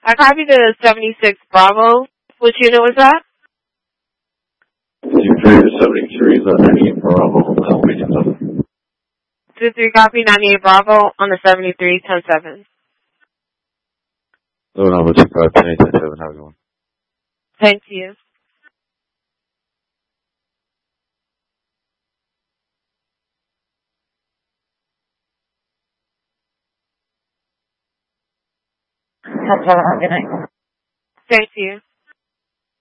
I copied the 76 Bravo. Which unit was that? You carry the 73 is on 98 Bravo. I'll wait until. 2-3 copy 98 Bravo on the 73, 10-7. Low number 2510-7, how's it going? Thank you. Have a good night. Thank you.